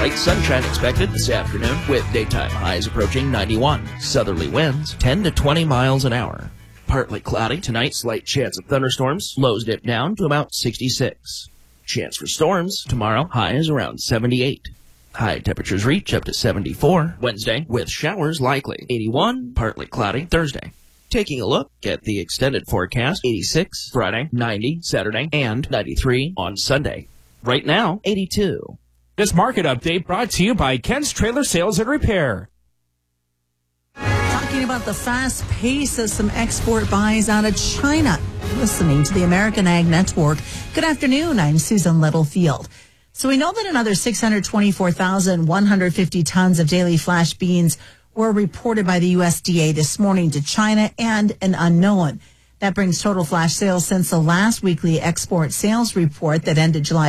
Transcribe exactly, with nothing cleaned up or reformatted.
Light sunshine expected this afternoon with daytime highs approaching ninety-one. Southerly winds ten to twenty miles an hour. Partly cloudy tonight, slight chance of thunderstorms. Lows dip down to about sixty-six. Chance for storms tomorrow, highs around seventy-eight. High temperatures reach up to seventy-four Wednesday with showers likely. eighty-one, partly cloudy Thursday. Taking a look at the extended forecast, eighty-six Friday, ninety Saturday, and ninety-three on Sunday. Right now, eighty-two. This market update brought to you by Ken's Trailer Sales and Repair. Talking about the fast pace of some export buys out of China. Listening to the American Ag Network. Good afternoon. I'm Susan Littlefield. So we know that another six hundred twenty-four thousand one hundred fifty tons of daily flash beans were reported by the U S D A this morning to China and an unknown. That brings total flash sales since the last weekly export sales report that ended July